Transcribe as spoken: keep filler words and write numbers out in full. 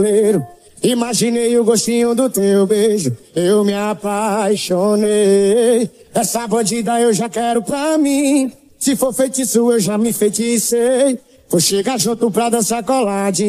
Imaginei o gostinho do teu beijo, eu me apaixonei. Essa bandida eu já quero pra mim. Se for feitiço eu já me feiticei. Vou chegar junto pra dançar coladinho.